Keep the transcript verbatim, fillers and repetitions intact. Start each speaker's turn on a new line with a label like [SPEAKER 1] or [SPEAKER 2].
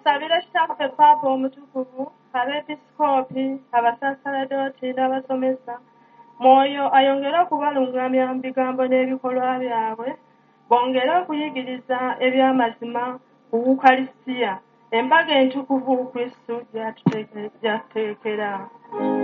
[SPEAKER 1] Tusabire kitaffe Paapa omutukuvu, abeepisikoopi, abasaserdoti n'abasomesa, Mwoyo ayongere okubalungamya mu bigambo n'ebikolwa byabwe, bongere okuyigiriza eby'amazima ku Wukalisitiya, embaga entukuvu Kristo gy'atuteekera.